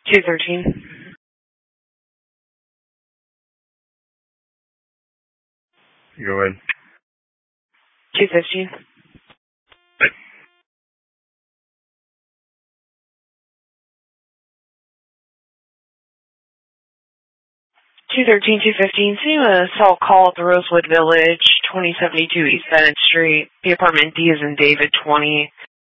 213. Go ahead. 215. See a cell call at the Rosewood Village, 2072 East Bennett Street. The apartment D is in David 20.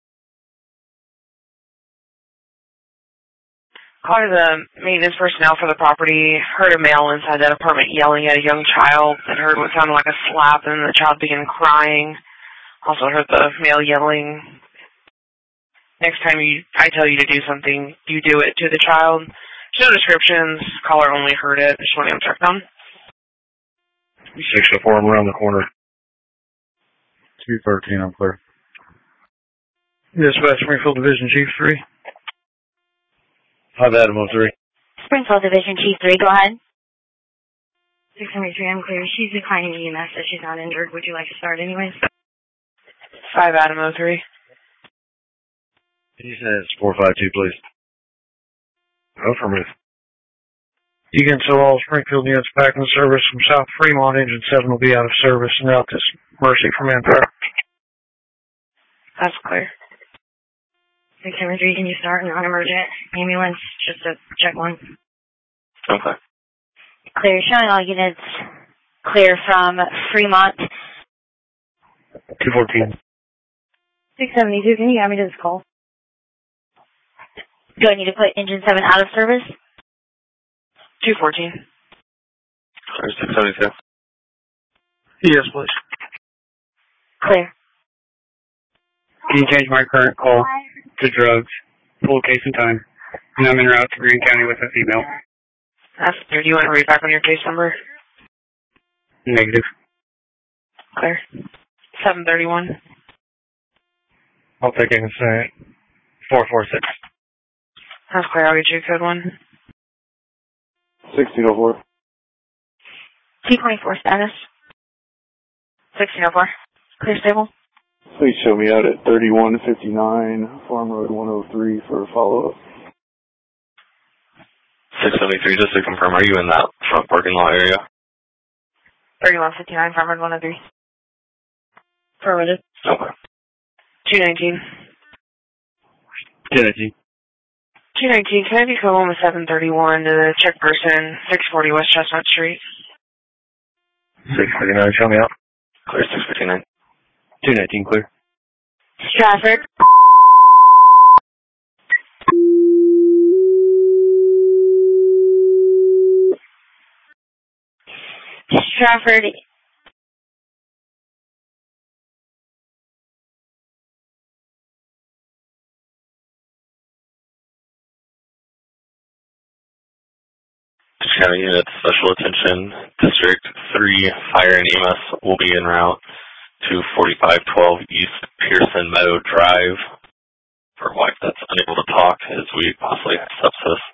Called to the maintenance personnel for the property. Heard a male inside that apartment yelling at a young child. Then heard what sounded like a slap, and the child began crying. Also heard the male yelling. Next time I tell you to do something, you do it to the child. There's no descriptions. Caller only heard it. Just want to check them. 604, I'm around the corner. 213, I'm clear. Dispatch, Springfield Division Chief 3. 5 Adam 03. Springfield Division Chief 3, go ahead. 673, I'm clear. She's declining EMS, so she's not injured. Would you like to start anyways? 5 Adam 03. He says 452, please. Affirmative. Deacon, so all Springfield units back in service from South Fremont. Engine 7 will be out of service and out this Mercy from Manpower. That's clear. 673, can you start a non-emergent ambulance just to check one? Okay. Clear. Showing all units clear from Fremont. 214. 672, can you get me to this call? Do I need to put engine 7 out of service? 214. Clear 672. Yes, please. Clear. Can you change my current call to drugs, full case and time, and I'm en route to Greene County with a female. That's clear. Do you want to read back on your case number? Negative. Clear. 731. I'll take it and say 446. That's clear. I'll get you code 1. 1604. 224 status. 1604. Clear stable. Please show me out at 3159 Farm Road 103 for a follow-up. 673, just to confirm, are you in that front parking lot area? 3159 Farm Road 103. Affirmative. Okay. 219. 219. 219, can I be code 1 with 731 to the check person, 640 West Chestnut Street? 659, show me out. Clear 659. 219 clear. Stratford. Stratford. County Unit Special Attention District 3 Fire and EMS will be en route to 4512 East Pearson Meadow Drive for a wife that's unable to talk as we possibly have sepsis.